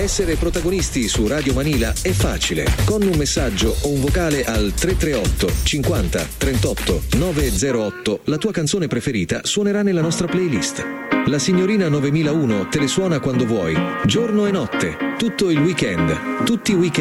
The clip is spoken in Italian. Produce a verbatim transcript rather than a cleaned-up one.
Essere protagonisti su Radio Manila è facile. Con un messaggio o un vocale al tre tre otto cinquanta trentotto novecentotto la tua canzone preferita suonerà nella nostra playlist. La signorina novemilauno te le suona quando vuoi, giorno e notte, tutto il weekend, tutti i weekend.